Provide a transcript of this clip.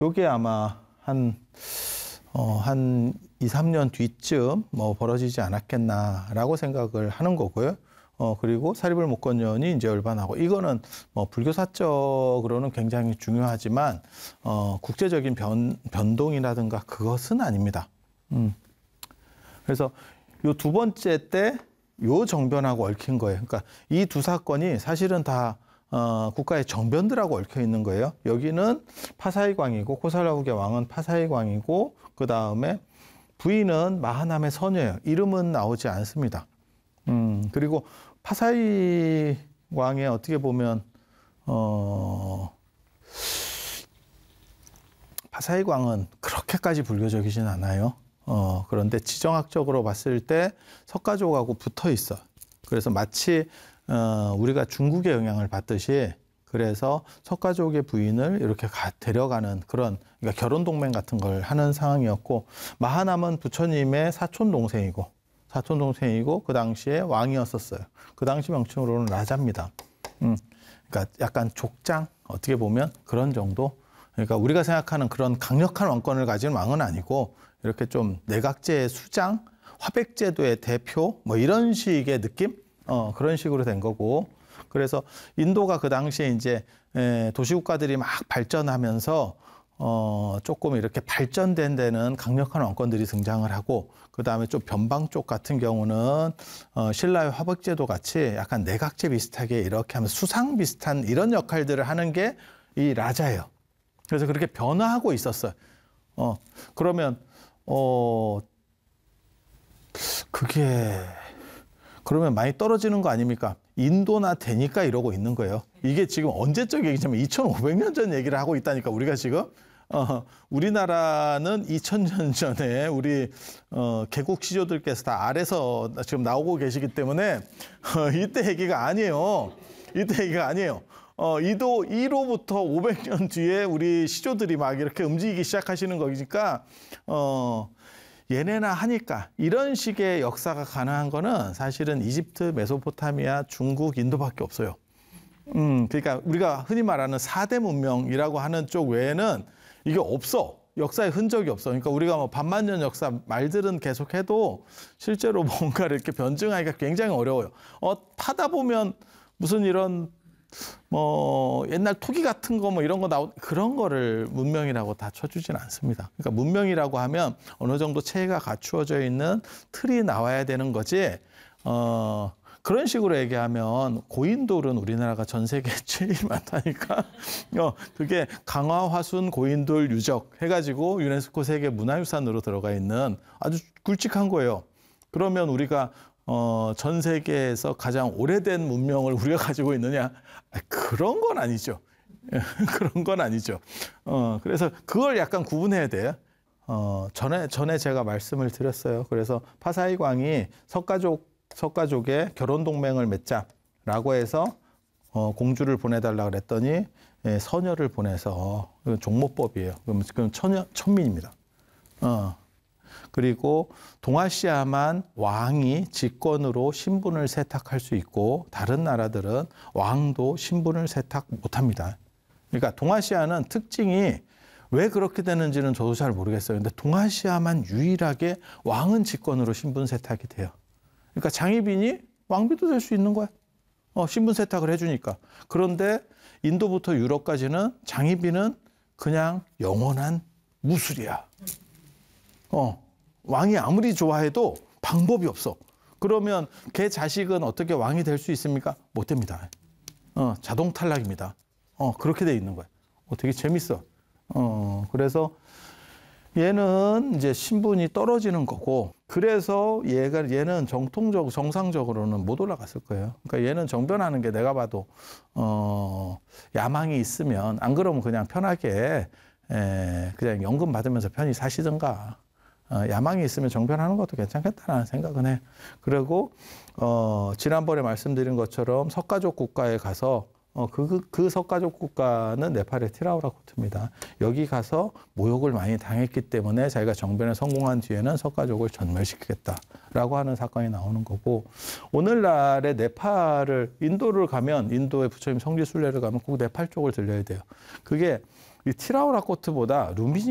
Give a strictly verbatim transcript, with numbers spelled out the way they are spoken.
요게 아마 한, 어, 한 이, 삼 년 뒤쯤 뭐 벌어지지 않았겠나라고 생각을 하는 거고요. 어, 그리고 사리불목건년이 이제 열반하고, 이거는 뭐 불교사적으로는 굉장히 중요하지만, 어, 국제적인 변, 변동이라든가 그것은 아닙니다. 음. 그래서 요 두 번째 때 요 정변하고 얽힌 거예요. 그러니까 이 두 사건이 사실은 다 어, 국가의 정변들하고 얽혀 있는 거예요. 여기는 파사이광이고, 코살라후게 왕은 파사이광이고, 그 다음에 부인은 마하남의 서녀예요. 이름은 나오지 않습니다. 음, 그리고 파사이광에 어떻게 보면, 어, 파사이광은 그렇게까지 불교적이진 않아요. 어, 그런데 지정학적으로 봤을 때 석가족하고 붙어 있어. 그래서 마치, 어, 우리가 중국의 영향을 받듯이, 그래서 석가족의 부인을 이렇게 가, 데려가는 그런, 그러니까 결혼 동맹 같은 걸 하는 상황이었고, 마하남은 부처님의 사촌 동생이고, 사촌 동생이고, 그 당시에 왕이었었어요. 그 당시 명칭으로는 라자입니다. 음, 그러니까 약간 족장, 어떻게 보면 그런 정도. 그러니까 우리가 생각하는 그런 강력한 왕권을 가진 왕은 아니고, 이렇게 좀 내각제의 수장, 화백제도의 대표, 뭐 이런 식의 느낌? 어, 그런 식으로 된 거고. 그래서 인도가 그 당시에 이제 도시국가들이 막 발전하면서 어, 조금 이렇게 발전된 데는 강력한 왕권들이 등장을 하고, 그 다음에 좀 변방 쪽 같은 경우는 어, 신라의 화백제도 같이 약간 내각제 비슷하게 이렇게 하면서 수상 비슷한 이런 역할들을 하는 게 이 라자예요. 그래서 그렇게 변화하고 있었어요. 어, 그러면, 어, 그게, 그러면 많이 떨어지는 거 아닙니까? 인도나 되니까 이러고 있는 거예요. 이게 지금 언제적 얘기냐면 이천오백 년 전 얘기를 하고 있다니까, 우리가 지금. 어, 우리나라는 이천 년 전에 우리 어, 개국 시조들께서 다 아래서 지금 나오고 계시기 때문에 어, 이때 얘기가 아니에요. 이때 얘기가 아니에요. 어, 이도 이로부터 오백 년 뒤에 우리 시조들이 막 이렇게 움직이기 시작하시는 거니까 어, 얘네나 하니까 이런 식의 역사가 가능한 거는 사실은 이집트, 메소포타미아, 중국, 인도밖에 없어요. 음, 그러니까 우리가 흔히 말하는 사 대 문명이라고 하는 쪽 외에는 이게 없어. 역사의 흔적이 없어. 그러니까 우리가 뭐 반만년 역사 말들은 계속해도 실제로 뭔가를 이렇게 변증하기가 굉장히 어려워요. 어, 타다 보면 무슨 이런 뭐 옛날 토기 같은 거 뭐 이런 거 나오 그런 거를 문명이라고 다 쳐주진 않습니다. 그러니까 문명이라고 하면 어느 정도 체계가 갖추어져 있는 틀이 나와야 되는 거지. 어, 그런 식으로 얘기하면 고인돌은 우리나라가 전 세계에 제일 많다니까. 어, 그게 강화화순 고인돌 유적 해가지고 유네스코 세계 문화유산으로 들어가 있는 아주 굵직한 거예요. 그러면 우리가 어, 전 세계에서 가장 오래된 문명을 우리가 가지고 있느냐? 그런 건 아니죠. 그런 건 아니죠. 어, 그래서 그걸 약간 구분해야 돼요. 어, 전에, 전에 제가 말씀을 드렸어요. 그래서 파사이광이 석가족, 석가족의 결혼 동맹을 맺자라고 해서 어, 공주를 보내달라 그랬더니 예, 서녀를 보내서, 종모법이에요. 그럼 지금 천여, 천민입니다. 어. 그리고 동아시아만 왕이 직권으로 신분을 세탁할 수 있고 다른 나라들은 왕도 신분을 세탁 못합니다. 그러니까 동아시아는 특징이 왜 그렇게 되는지는 저도 잘 모르겠어요. 근데 동아시아만 유일하게 왕은 직권으로 신분 세탁이 돼요. 그러니까 장희빈이 왕비도 될 수 있는 거야. 어, 신분 세탁을 해주니까. 그런데 인도부터 유럽까지는 장희빈은 그냥 영원한 무술이야. 어, 왕이 아무리 좋아해도 방법이 없어. 그러면 걔 자식은 어떻게 왕이 될 수 있습니까? 못 됩니다. 어, 자동 탈락입니다. 어, 그렇게 돼 있는 거야. 어, 되게 재밌어. 어, 그래서 얘는 이제 신분이 떨어지는 거고, 그래서 얘가, 얘는 정통적, 정상적으로는 못 올라갔을 거예요. 그러니까 얘는 정변하는 게 내가 봐도, 어, 야망이 있으면, 안 그러면 그냥 편하게, 에, 그냥 연금 받으면서 편히 사시든가, 어, 야망이 있으면 정변하는 것도 괜찮겠다라는 생각은 해. 그리고 어, 지난번에 말씀드린 것처럼 석가족 국가에 가서 어, 그, 그, 그 석가족 국가는 네팔의 티라우라코트입니다. 여기 가서 모욕을 많이 당했기 때문에 자기가 정변에 성공한 뒤에는 석가족을 전멸시키겠다라고 하는 사건이 나오는 거고, 오늘날의 네팔을, 인도를 가면, 인도의 부처님 성지순례를 가면 꼭 네팔 쪽을 들려야 돼요. 그게 이 티라우라 코트보다 루미니